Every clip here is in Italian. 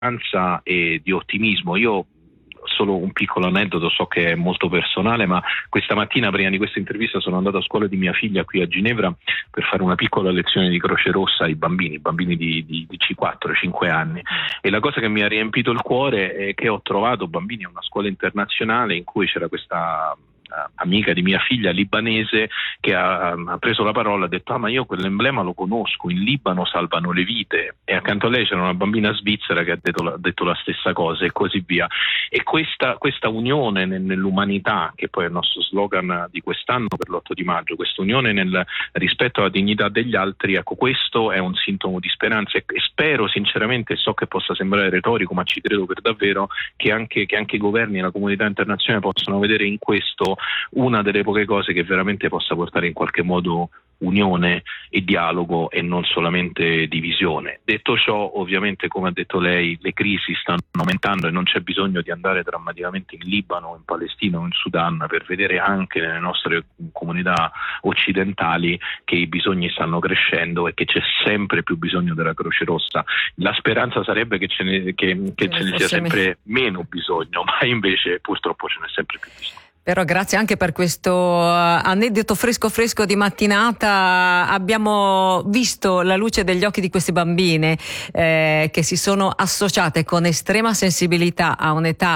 e di ottimismo. Io solo un piccolo aneddoto, so che è molto personale, ma questa mattina prima di questa intervista sono andato a scuola di mia figlia qui a Ginevra per fare una piccola lezione di Croce Rossa ai bambini di 4-5 anni, e la cosa che mi ha riempito il cuore è che ho trovato bambini a una scuola internazionale in cui c'era questa amica di mia figlia libanese che ha preso la parola e ha detto: ma io quell'emblema lo conosco, in Libano salvano le vite, e accanto a lei c'era una bambina svizzera che ha detto la stessa cosa, e così via. E questa unione nell'umanità, che poi è il nostro slogan di quest'anno per l'8 di maggio, questa unione nel rispetto alla dignità degli altri, ecco, questo è un sintomo di speranza, e spero sinceramente, so che possa sembrare retorico, ma ci credo per davvero, che anche i governi e la comunità internazionale possano vedere in questo una delle poche cose che veramente possa portare in qualche modo unione e dialogo, e non solamente divisione. Detto ciò, ovviamente, come ha detto lei, le crisi stanno aumentando e non c'è bisogno di andare drammaticamente in Libano, in Palestina o in Sudan per vedere anche nelle nostre comunità occidentali che i bisogni stanno crescendo e che c'è sempre più bisogno della Croce Rossa. La speranza sarebbe che ce ne sia sempre meno bisogno, ma invece purtroppo ce n'è sempre più bisogno. Però grazie anche per questo aneddoto fresco di mattinata. Abbiamo visto la luce degli occhi di queste bambine che si sono associate con estrema sensibilità a un'età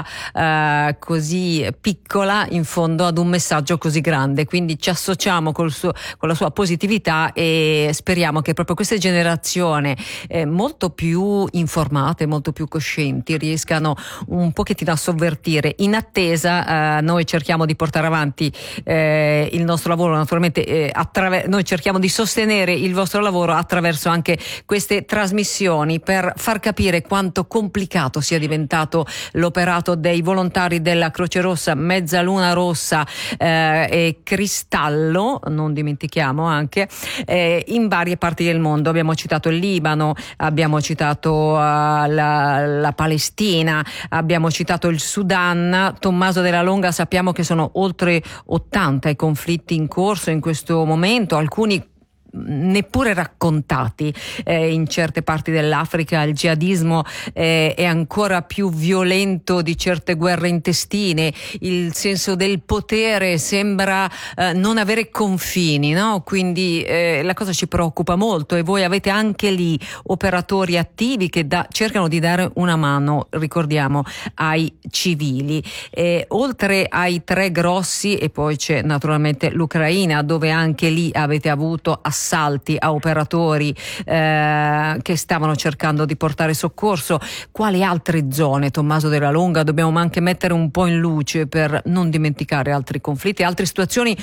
così piccola, in fondo ad un messaggio così grande. Quindi ci associamo con la sua positività, e speriamo che proprio queste generazioni molto più informate, molto più coscienti, riescano un pochettino a sovvertire. In attesa noi cerchiamo di portare avanti il nostro lavoro, naturalmente noi cerchiamo di sostenere il vostro lavoro attraverso anche queste trasmissioni, per far capire quanto complicato sia diventato l'operato dei volontari della Croce Rossa, Mezzaluna Rossa e Cristallo, non dimentichiamo, anche in varie parti del mondo. Abbiamo citato il Libano, abbiamo citato la Palestina, abbiamo citato il Sudan. Tommaso Della Longa, sappiamo che sono oltre 80 i conflitti in corso in questo momento, alcuni neppure raccontati in certe parti dell'Africa. Il jihadismo è ancora più violento di certe guerre intestine, il senso del potere sembra non avere confini, no? Quindi la cosa ci preoccupa molto, e voi avete anche lì operatori attivi che cercano di dare una mano, ricordiamo, ai civili. Oltre ai 3 grossi, e poi c'è naturalmente l'Ucraina, dove anche lì avete avuto assalti a operatori che stavano cercando di portare soccorso. Quali altre zone, Tommaso Della Longa, dobbiamo anche mettere un po' in luce per non dimenticare altri conflitti, altre situazioni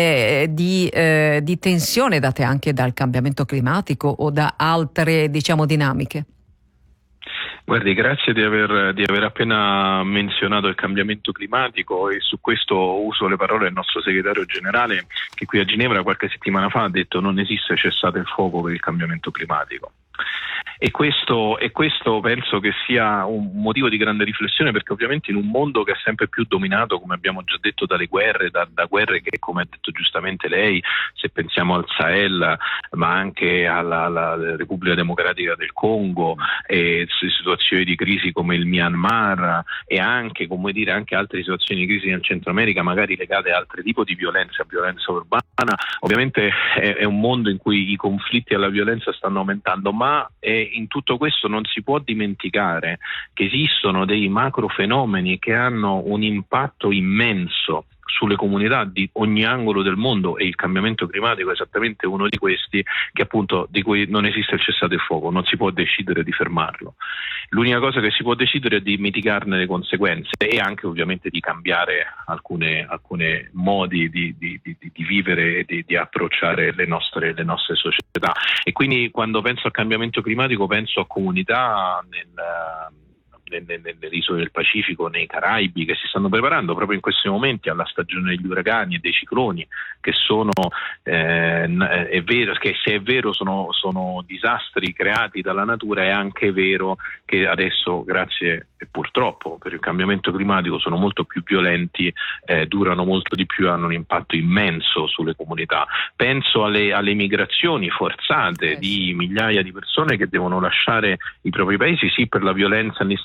di tensione date anche dal cambiamento climatico o da altre, diciamo, dinamiche? Guardi, grazie di aver appena menzionato il cambiamento climatico, e su questo uso le parole del nostro segretario generale, che qui a Ginevra qualche settimana fa ha detto: non esiste cessate il fuoco per il cambiamento climatico. E questo penso che sia un motivo di grande riflessione, perché ovviamente in un mondo che è sempre più dominato, come abbiamo già detto, dalle guerre, da guerre che, come ha detto giustamente lei, se pensiamo al Sahel, ma anche alla Repubblica Democratica del Congo, e situazioni di crisi come il Myanmar, e anche, come dire, anche altre situazioni di crisi nel Centro America, magari legate a altri tipi di violenza urbana. Ovviamente è un mondo in cui i conflitti e la violenza stanno aumentando, ma in tutto questo non si può dimenticare che esistono dei macro fenomeni che hanno un impatto immenso sulle comunità di ogni angolo del mondo, e il cambiamento climatico è esattamente uno di questi, che appunto di cui non esiste il cessate il fuoco, non si può decidere di fermarlo. L'unica cosa che si può decidere è di mitigarne le conseguenze, e anche ovviamente di cambiare alcune modi di vivere e di approcciare le nostre società. E quindi, quando penso al cambiamento climatico, penso a comunità nelle isole del Pacifico, nei Caraibi, che si stanno preparando proprio in questi momenti alla stagione degli uragani e dei cicloni, che sono è vero che, se è vero, sono disastri creati dalla natura, è anche vero che adesso, grazie e purtroppo per il cambiamento climatico, sono molto più violenti, durano molto di più e hanno un impatto immenso sulle comunità. Penso alle migrazioni forzate di migliaia di persone che devono lasciare i propri paesi, sì, per la violenza